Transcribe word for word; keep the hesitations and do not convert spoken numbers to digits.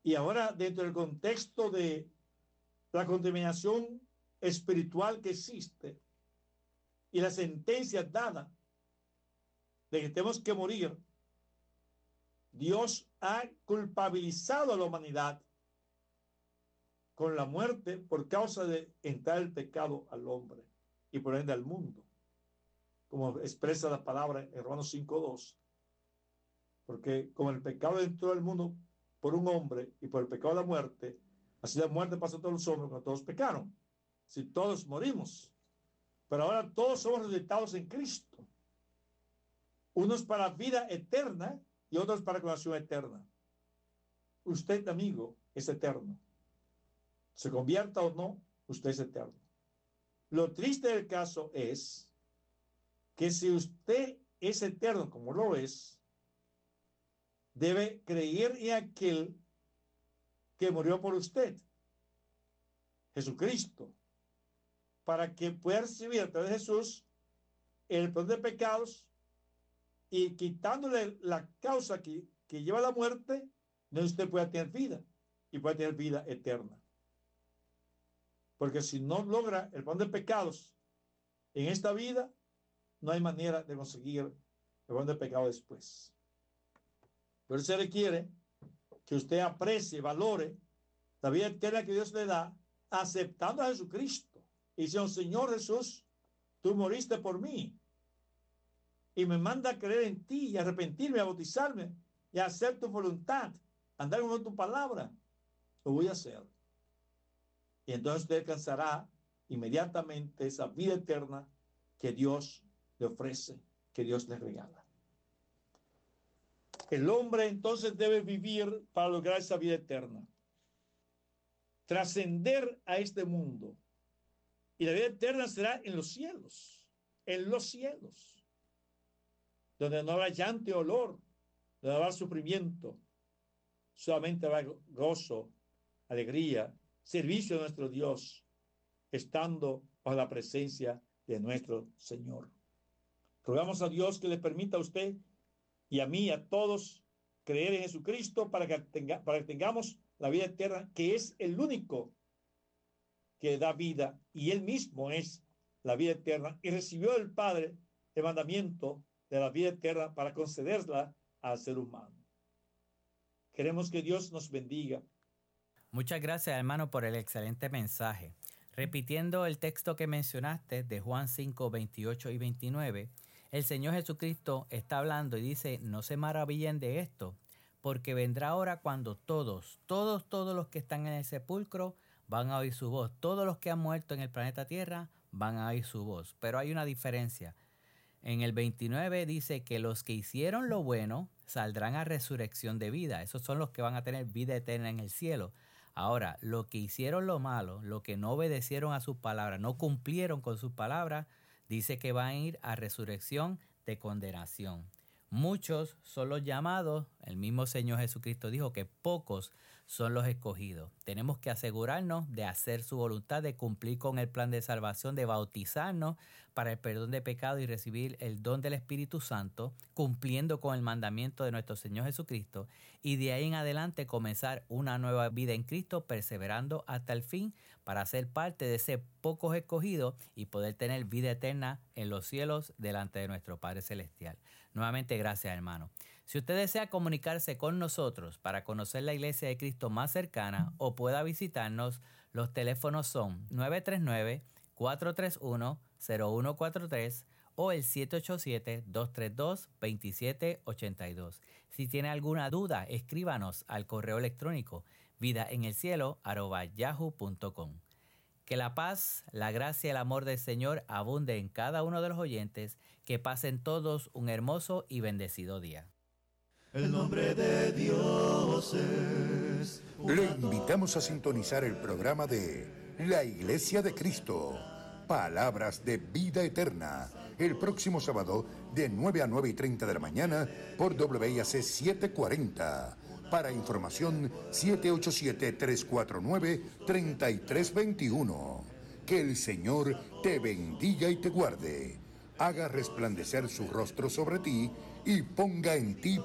Y ahora, dentro del contexto de la contaminación espiritual que existe y la sentencia dada de que tenemos que morir, Dios ha culpabilizado a la humanidad con la muerte por causa de entrar el pecado al hombre y por ende al mundo, como expresa la palabra en Romanos cinco dos. Porque como el pecado entró al mundo por un hombre y por el pecado de la muerte, así la muerte pasó a todos los hombres cuando todos pecaron. Si todos morimos, pero ahora todos somos resucitados en Cristo, unos para vida eterna y otros para condenación eterna. Usted, amigo, es eterno. Se convierta o no, usted es eterno. Lo triste del caso es que si usted es eterno como lo es, debe creer en aquel que murió por usted, Jesucristo, para que pueda recibir a través de Jesús el perdón de pecados y quitándole la causa que, que lleva a la muerte, no usted pueda tener vida y pueda tener vida eterna. Porque si no logra el perdón de pecados en esta vida, no hay manera de conseguir el perdón de pecado después. Pero se requiere que usted aprecie, valore la vida eterna que Dios le da, aceptando a Jesucristo. Y diciendo: Señor Jesús, tú moriste por mí y me manda a creer en ti y a arrepentirme, a bautizarme y a hacer tu voluntad, andar con tu palabra. Lo voy a hacer. Y entonces usted alcanzará inmediatamente esa vida eterna que Dios le ofrece, que Dios le regala. El hombre entonces debe vivir para lograr esa vida eterna, trascender a este mundo. Y la vida eterna será en los cielos, en los cielos, donde no habrá llanto y dolor, donde no habrá sufrimiento, solamente habrá gozo, alegría, servicio a nuestro Dios, estando bajo la presencia de nuestro Señor. Rogamos a Dios que le permita a usted y a mí, a todos, creer en Jesucristo para que, tenga, para que tengamos la vida eterna, que es el único que da vida, y Él mismo es la vida eterna, y recibió del Padre el mandamiento de la vida eterna para concederla al ser humano. Queremos que Dios nos bendiga. Muchas gracias, hermano, por el excelente mensaje. Repitiendo el texto que mencionaste de Juan cinco, veintiocho y veintinueve, el Señor Jesucristo está hablando y dice: no se maravillen de esto, porque vendrá hora cuando todos, todos, todos los que están en el sepulcro van a oír su voz. Todos los que han muerto en el planeta Tierra van a oír su voz. Pero hay una diferencia. En el veintinueve dice que los que hicieron lo bueno saldrán a resurrección de vida. Esos son los que van a tener vida eterna en el cielo. Ahora, los que hicieron lo malo, los que no obedecieron a sus palabras, no cumplieron con sus palabras, dice que van a ir a resurrección de condenación. Muchos son los llamados. El mismo Señor Jesucristo dijo que pocos son los escogidos. Tenemos que asegurarnos de hacer su voluntad, de cumplir con el plan de salvación, de bautizarnos para el perdón de pecado y recibir el don del Espíritu Santo, cumpliendo con el mandamiento de nuestro Señor Jesucristo, y de ahí en adelante comenzar una nueva vida en Cristo, perseverando hasta el fin para ser parte de ese pocos escogidos y poder tener vida eterna en los cielos delante de nuestro Padre Celestial. Nuevamente, gracias, hermano. Si usted desea comunicarse con nosotros para conocer la Iglesia de Cristo más cercana o pueda visitarnos, los teléfonos son nueve tres nueve, cuatro tres uno, cero uno cuatro tres o el siete ocho siete, dos tres dos, dos siete ocho dos. Si tiene alguna duda, escríbanos al correo electrónico vidaenelcielo arroba yahoo punto com. Que la paz, la gracia y el amor del Señor abunde en cada uno de los oyentes. Que pasen todos un hermoso y bendecido día. El nombre de Dios es... Le invitamos a sintonizar el programa de La Iglesia de Cristo, Palabras de Vida Eterna, el próximo sábado de nueve a nueve y treinta de la mañana por W I A C setecientos cuarenta. Para información, siete ocho siete, tres cuatro nueve, tres tres dos uno. Que el Señor te bendiga y te guarde. Haga resplandecer su rostro sobre ti y ponga en ti